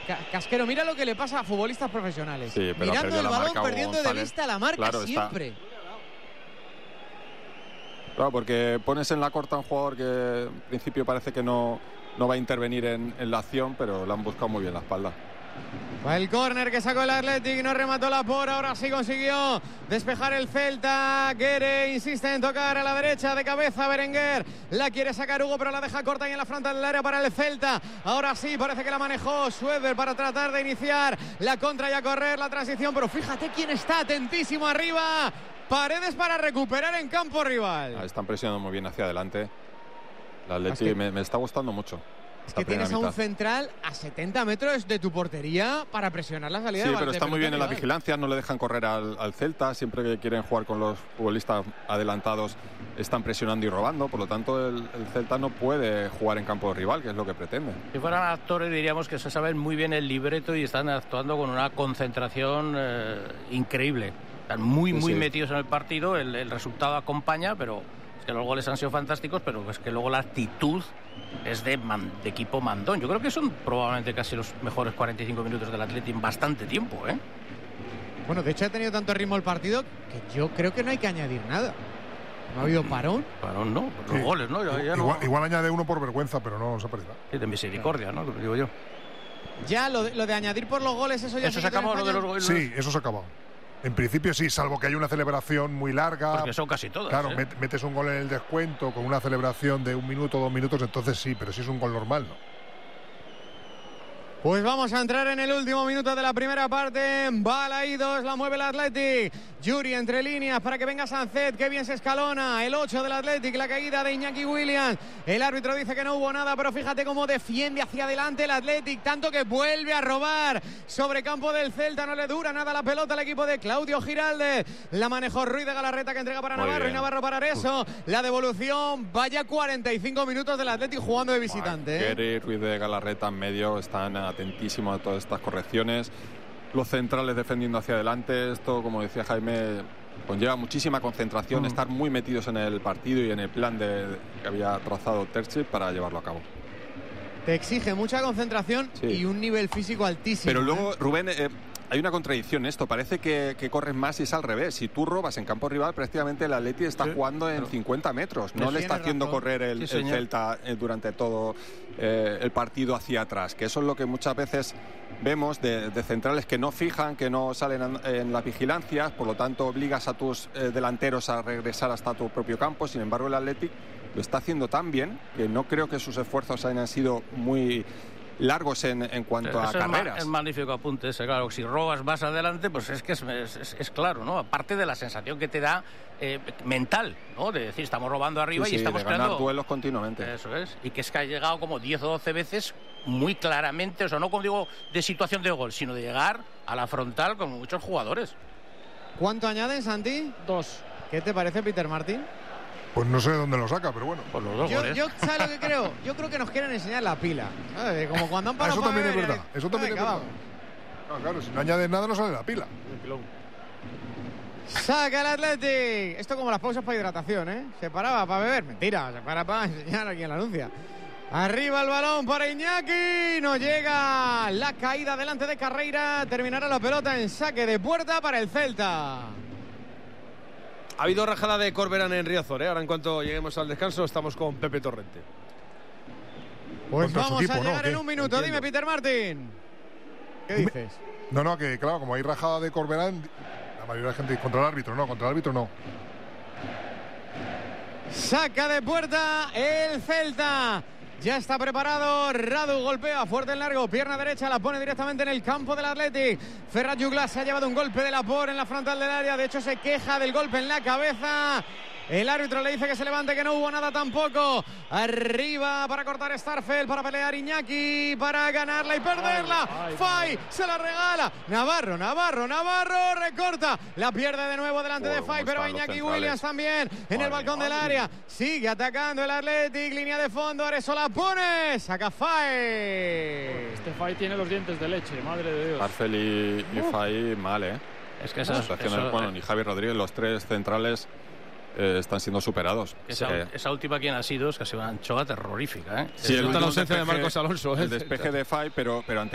Casquero, mira lo que le pasa a futbolistas profesionales. Sí, mirando el balón, perdiendo de vista la marca, claro, siempre. Claro, porque pones en la corta a un jugador que en principio parece que no va a intervenir en la acción, pero le han buscado muy bien la espalda. Va el córner que sacó el Athletic, no remató la por, ahora sí consiguió despejar el Celta. Guerre insiste en tocar a la derecha de cabeza, Berenguer la quiere sacar Hugo, pero la deja corta y en la frontal del área para el Celta. Ahora sí, parece que la manejó Schweder para tratar de iniciar la contra y a correr la transición, pero fíjate quién está atentísimo arriba. Paredes para recuperar en campo rival. Están presionando muy bien hacia adelante. El Athletic me está gustando mucho. Es que tienes a un central a 70 metros de tu portería para presionar la salida. Sí, pero está muy bien en la vigilancia, no le dejan correr al Celta. Siempre que quieren jugar con los futbolistas adelantados están presionando y robando. Por lo tanto, el Celta no puede jugar en campo rival, que es lo que pretende. Si fueran actores diríamos que se saben muy bien el libreto y están actuando con una concentración increíble. Están muy metidos en el partido, el resultado acompaña, pero es que los goles han sido fantásticos, pero es que luego la actitud es de equipo mandón. Yo creo que son probablemente casi los mejores 45 minutos del Athletic en bastante tiempo, ¿eh? Bueno, de hecho ha tenido tanto ritmo el partido que yo creo que no hay que añadir nada. ¿No ha habido parón? Parón no, los goles, ¿no? Igual añade uno por vergüenza, pero no se ha perdido. Sí, de misericordia, ¿no? Lo digo yo. Ya, lo de añadir por los goles, eso ya... ¿Eso se acabó, lo de los goles? Sí, eso se acabó. En principio sí, salvo que haya una celebración muy larga. Porque son casi todas. Claro, metes un gol en el descuento con una celebración de 1 minuto, 2 minutos, entonces sí, pero si es un gol normal, ¿no? Pues vamos a entrar en el último minuto de la primera parte. Balaídos, la mueve el Athletic. Yuri entre líneas para que venga Sancet. Qué bien se escalona. El 8 del Athletic, la caída de Iñaki Williams. El árbitro dice que no hubo nada, pero fíjate cómo defiende hacia adelante el Athletic. Tanto que vuelve a robar sobre campo del Celta. No le dura nada la pelota al equipo de Claudio Giraldez. La manejó Ruiz de Galarreta, que entrega para Navarro y Navarro para Areso. La devolución. Vaya 45 minutos del Athletic jugando de visitante. Guerre, Ruiz de Galarreta en medio están atentísimo a todas estas correcciones, los centrales defendiendo hacia adelante. Esto, como decía Jaime, conlleva muchísima concentración, estar muy metidos en el partido y en el plan que había trazado Terzic para llevarlo a cabo. Te exige mucha concentración y un nivel físico altísimo. Pero luego, Rubén, hay una contradicción en esto. Parece que corres más y es al revés. Si tú robas en campo rival, prácticamente el Atleti está jugando en 50 metros. No le está haciendo correr el Celta durante todo el partido hacia atrás. Que eso es lo que muchas veces vemos de centrales que no fijan, que no salen en las vigilancias. Por lo tanto, obligas a tus delanteros a regresar hasta tu propio campo. Sin embargo, el Athletic lo está haciendo tan bien que no creo que sus esfuerzos hayan sido muy largos en cuanto a carreras. Es magnífico apunte ese, claro. Si robas más adelante, pues es que es claro, ¿no? Aparte de la sensación que te da mental, ¿no? De decir, estamos robando arriba y estamos creando ganar duelos continuamente. Eso es. Y que es que ha llegado como 10 o 12 veces muy claramente, o sea, no como digo de situación de gol, sino de llegar a la frontal con muchos jugadores. ¿Cuánto añaden, Santi? 2. ¿Qué te parece, Peter Martín? Pues no sé de dónde lo saca, pero bueno. Por los dos goles. Yo ¿sabes lo que creo? Yo creo que nos quieren enseñar la pila. ¿Sabes? Como cuando han parado. Eso también es verdad. Eso también es verdad. No, claro, si no añades nada no sale la pila. Saca el Athletic. Esto como las pausas para hidratación, ¿eh? Se paraba para beber. Mentira, se para para enseñar a quien la anuncia. Arriba el balón para Iñaki. No llega la caída delante de Carreira. Terminará la pelota en saque de puerta para el Celta. Ha habido rajada de Corberán en Riazor, ¿eh? Ahora en cuanto lleguemos al descanso estamos con Pepe Torrente. Pues vamos a llegar en un minuto. Dime, Peter Martín. ¿Qué dices? No, que claro, como hay rajada de Corberán, la mayoría de gente dice contra el árbitro no. Saca de puerta el Celta. Ya está preparado, Radu golpea fuerte en largo, pierna derecha, la pone directamente en el campo del Athletic. Ferran Juglas se ha llevado un golpe de Laporte en la frontal del área, de hecho se queja del golpe en la cabeza. El árbitro le dice que se levante, que no hubo nada tampoco. Arriba para cortar Starfelt, para pelear Iñaki, para ganarla y perderla. Fay se la regala. Navarro recorta. La pierde de nuevo delante de Fay, pero Iñaki Williams también en el balcón del área. Sigue atacando el Athletic, línea de fondo, Areso la pone, saca Fay. Este Fay tiene los dientes de leche, madre de Dios. Starfelt y Fay mal, ¿eh? Es que bueno, ni Javi Rodríguez, los tres centrales están siendo superados. Esa última quien ha sido es que ha sido una anchoa terrorífica, ¿eh? Sí, la ausencia de Marcos Alonso. El despeje de Fay, pero ante